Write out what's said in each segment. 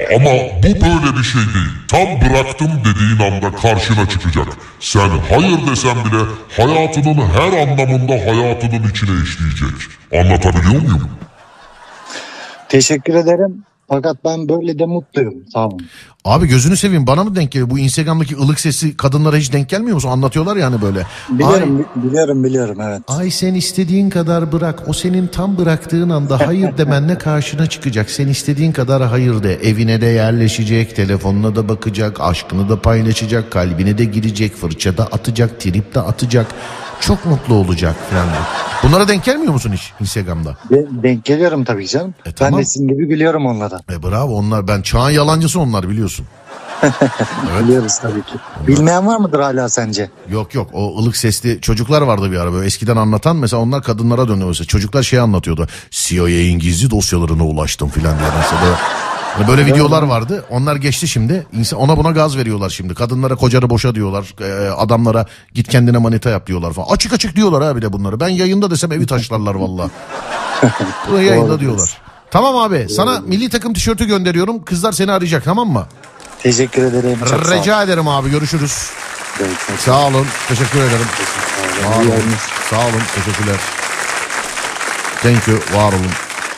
Ama bu böyle bir şey değil. Tam bıraktım dediğin anda karşına çıkacak. Sen hayır desen bile hayatının her anlamında hayatının içine işleyecek. Anlatabiliyor muyum? Teşekkür ederim. Fakat ben böyle de mutluyum. Sağ olun. Abi gözünü seveyim, bana mı denk geliyor? Bu Instagram'daki ılık sesi kadınlara hiç denk gelmiyor musun? Anlatıyorlar yani böyle. Biliyorum evet. Ay sen istediğin kadar bırak. O senin tam bıraktığın anda hayır demenle karşına çıkacak. Sen istediğin kadar hayır de. Evine de yerleşecek, telefonuna da bakacak, aşkını da paylaşacak, kalbine de girecek, fırça da atacak, trip de atacak. Çok mutlu olacak falan. Bunlara denk gelmiyor musun hiç Instagram'da? Denk geliyorum tabii canım. Tamam. Ben de sizin gibi gülüyorum onlara. Bravo, onlar, ben çağın yalancısı onlar, biliyorsun. Evet. Biliyoruz tabii ki. Bilmeyen var mıdır hala sence? Yok o ılık sesli çocuklar vardı bir ara böyle eskiden anlatan, mesela onlar kadınlara dönüyor mesela. Çocuklar şey anlatıyordu. CIA'in gizli dosyalarına ulaştım filan diye mesela. Böyle videolar vardı. Onlar geçti şimdi. Ona buna gaz veriyorlar şimdi. Kadınlara kocanı boşa diyorlar. Adamlara git kendine manita yap diyorlar falan. Açık açık diyorlar abi de bunları. Ben yayında desem evi taşlarlar valla. Bu yayında diyorlar. Tamam abi, sana milli takım tişörtü gönderiyorum. Kızlar seni arayacak, tamam mı? Teşekkür ederim. Rica ederim abi, görüşürüz. Sağ olun, teşekkür ederim. Sağ olun, teşekkürler. Thank you, var olun.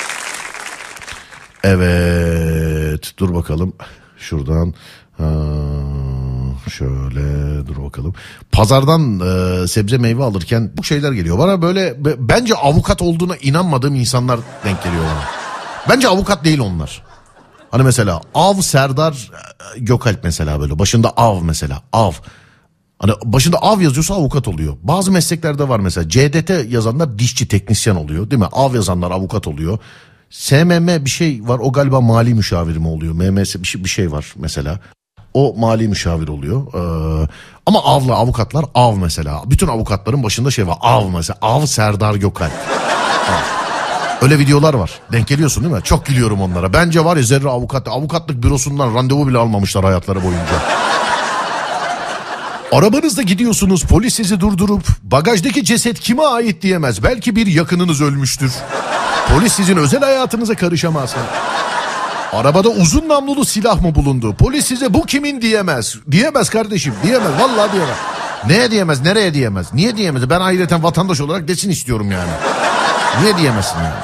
Evet, dur bakalım şuradan şöyle dur bakalım. Pazardan sebze meyve alırken bu şeyler geliyor bana, böyle bence avukat olduğuna inanmadığım insanlar denk geliyor bana. Bence avukat değil onlar. Hani mesela Av Serdar Gökalp mesela, böyle başında Av mesela, Av. Hani başında Av yazıyorsa avukat oluyor. Bazı mesleklerde var mesela, CDT yazanlar dişçi teknisyen oluyor değil mi? Av yazanlar avukat oluyor. SMM bir şey var, o galiba mali müşavir mi oluyor? MMS bir şey var mesela. O mali müşavir oluyor. Ama avla avukatlar Av mesela. Bütün avukatların başında şey var. Av mesela. Av Serdar Gökalp. Öyle videolar var. Denk geliyorsun değil mi? Çok gülüyorum onlara. Bence var ya zerre avukatlık bürosundan randevu bile almamışlar hayatları boyunca. Arabanızda gidiyorsunuz, polis sizi durdurup bagajdaki ceset kime ait diyemez. Belki bir yakınınız ölmüştür. Polis sizin özel hayatınıza karışamaz. Arabada uzun namlulu silah mı bulundu? Polis size bu kimin diyemez. Diyemez kardeşim, diyemez. Vallahi diyemez. Neye diyemez, nereye diyemez? Niye diyemez? Ben ayrıca vatandaş olarak desin istiyorum yani. Niye diyemezsin yani?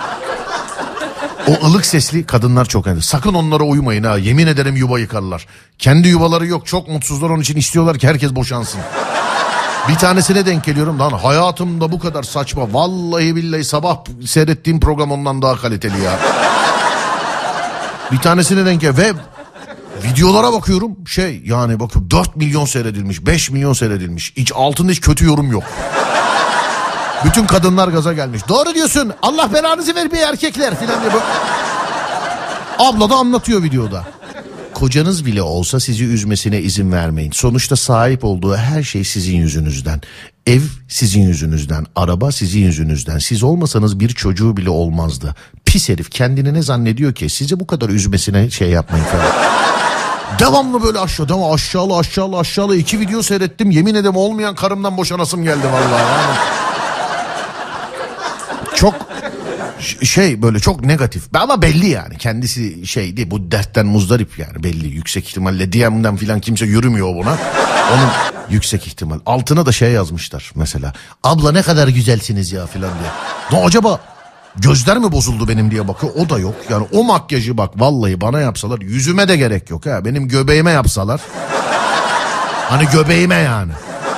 O ılık sesli kadınlar çok önemli. Sakın onlara uymayın ha. Yemin ederim yuva yıkarlar. Kendi yuvaları yok, çok mutsuzlar, onun için istiyorlar ki herkes boşansın. Bir tanesine denk geliyorum. Lan hayatımda bu kadar saçma. Vallahi billahi sabah seyrettiğim program ondan daha kaliteli ya. Bir tanesine denk geliyor ve videolara bakıyorum. Yani bakıyorum 4 milyon seyredilmiş, 5 milyon seyredilmiş. Altında hiç kötü yorum yok. Bütün kadınlar gaza gelmiş. Doğru diyorsun. Allah belanızı vermeye erkekler filan diye. Abla da anlatıyor videoda. Kocanız bile olsa sizi üzmesine izin vermeyin. Sonuçta sahip olduğu her şey sizin yüzünüzden. Ev sizin yüzünüzden. Araba sizin yüzünüzden. Siz olmasanız bir çocuğu bile olmazdı. Pis herif, kendini ne zannediyor ki? Sizi bu kadar üzmesine şey yapmayın falan. Devamlı böyle aşağılı 2 video seyrettim. Yemin ederim olmayan karımdan boşanasım geldi vallahi yani. Çok böyle çok negatif ama belli yani kendisi değil, bu dertten muzdarip yani, belli, yüksek ihtimalle DM'den filan kimse yürümüyor buna, onun yüksek ihtimal altına da yazmışlar mesela, abla ne kadar güzelsiniz ya filan diye. Acaba gözler mi bozuldu benim diye bakıyor, o da yok yani. O makyajı bak vallahi bana yapsalar, yüzüme de gerek yok ha, benim göbeğime yapsalar, hani göbeğime yani.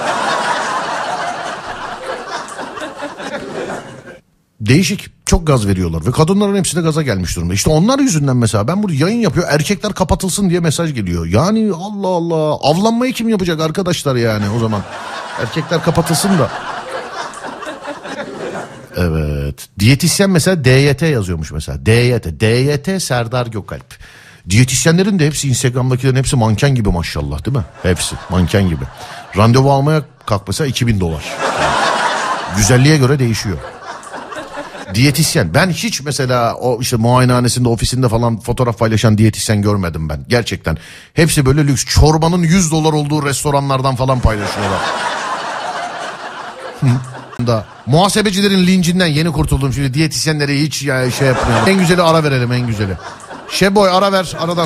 Değişik, çok gaz veriyorlar ve kadınların hepsi de gaza gelmiş durumda. İşte onlar yüzünden mesela ben burada yayın yapıyor, erkekler kapatılsın diye mesaj geliyor. Yani Allah Allah, avlanmayı kim yapacak arkadaşlar yani o zaman? Erkekler kapatılsın da. Evet, diyetisyen mesela DYT yazıyormuş mesela. DYT Serdar Gökalp. Diyetisyenlerin de hepsi, Instagram'dakilerin hepsi manken gibi maşallah değil mi? Hepsi manken gibi. Randevu almaya kalk mesela $2000. Güzelliğe göre değişiyor. Diyetisyen. Ben hiç mesela o işte muayenehanesinde, ofisinde falan fotoğraf paylaşan diyetisyen görmedim ben. Gerçekten. Hepsi böyle lüks. Çorbanın $100 olduğu restoranlardan falan paylaşıyorlar. Muhasebecilerin lincinden yeni kurtuldum. Şimdi diyetisyenlere hiç şey yapmıyorum. En güzeli ara verelim, en güzeli. Şeboy ara ver, aradan